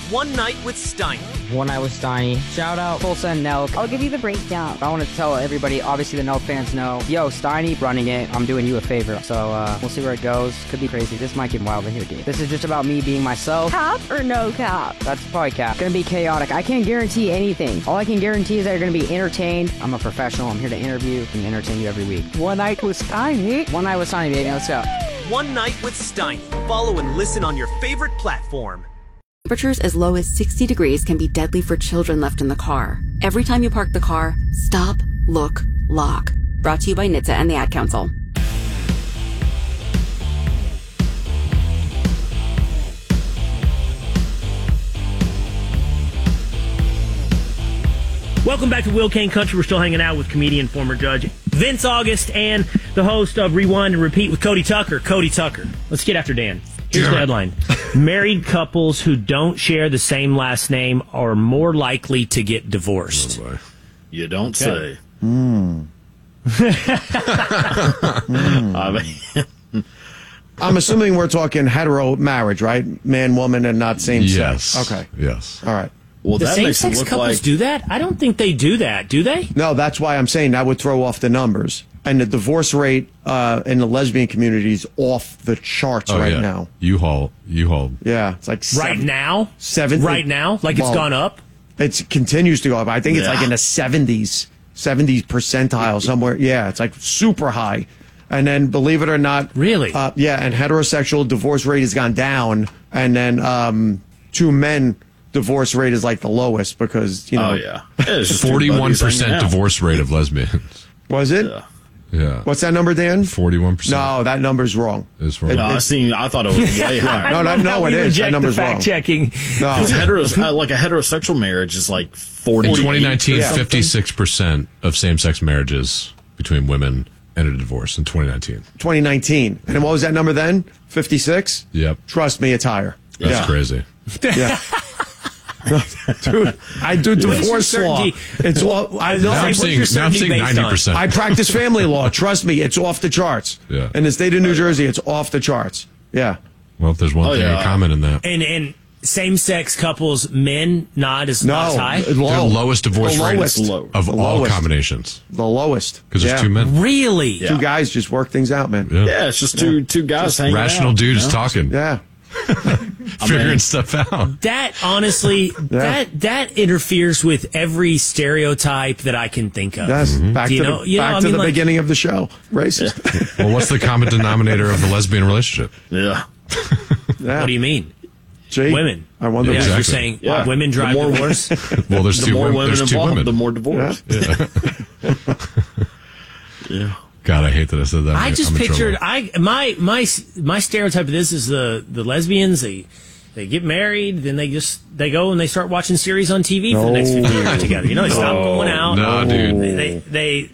One Night with Steiny. One Night with Steiny. Shout out Tulsa and Nelk. I'll give you the breakdown. I want to tell everybody, obviously the Nelk fans know, yo, Steiny running it, I'm doing you a favor. So we'll see where it goes. Could be crazy. This might get wild in here, dude. This is just about me being myself. Cap or no cap? That's probably cap. It's gonna be chaotic. I can't guarantee anything. All I can guarantee is that you're gonna be entertained. I'm a professional. I'm here to interview and entertain you every week. One Night with Steiny. One Night with Steiny, baby. Let's go. One Night with Steiny. Follow and listen on your favorite platform. Temperatures as low as 60 degrees can be deadly for children left in the car. Every time you park the car, stop, look, lock. Brought to you by NHTSA and the Ad Council. Welcome back to Will Kane Country. We're still hanging out with comedian, former judge Vince August, and the host of Rewind and Repeat with Cody Tucker. Cody Tucker. Let's get after Dan. Here's the headline. Married couples who don't share the same last name are more likely to get divorced. Oh, you don't say. I'm assuming we're talking hetero marriage, right? Man, woman, and not same sex. Okay. Yes. All right. Well, The that makes it same-sex look couples like do that? I don't think they do that. Do they? No, that's why I'm saying that would throw off the numbers. And the divorce rate in the lesbian community is off the charts now. U-Haul. Yeah, it's like Right now? 70. Right now? Like it's gone up? It continues to go up. I think it's like in the 70s percentile somewhere. Yeah, it's like super high. And then, believe it or not, Really? Yeah, and heterosexual divorce rate has gone down. And then two men divorce rate is like the lowest because, you know. Oh, yeah. 41% divorce rate of lesbians. Was it? Yeah. What's that number, Dan? 41%. No, that number's wrong. It's wrong. No, I thought it was way higher. No, it is. That number's wrong. Fact checking. No. Like a heterosexual marriage is like 40. In 2019, 56% of same-sex marriages between women ended in divorce in 2019. 2019. And what was that number then? 56? Yep. Trust me, it's higher. That's crazy. Yeah. Dude, I do divorce law. It's all. Now I'm seeing 90%. I practice family law. Trust me, it's off the charts. Yeah. In the state of New Jersey, it's off the charts. Yeah. Well, if there's one thing in common in that. And same-sex couples, men not as high? The lowest divorce rate of all combinations. The lowest. Because there's two men. Really? Two guys just work things out, man. Yeah, it's just two guys hanging out. Rational dudes talking. Yeah. Figuring stuff out. That honestly, that interferes with every stereotype that I can think of. Yes. Back to the beginning of the show. Racist. Well, what's the common denominator of the lesbian relationship? Yeah. What do you mean? Gee, I women. wonder. Yeah, Exactly. you're saying women drive divorce? Well, there's The two more women. women There's two involved, women. the more divorce. Yeah. God, I hate that I said that. I just I'm in pictured trouble. my stereotype of this is the lesbians. They get married, then they go and they start watching series on TV for the next 15 years together. You know, they stop going out. No, dude. They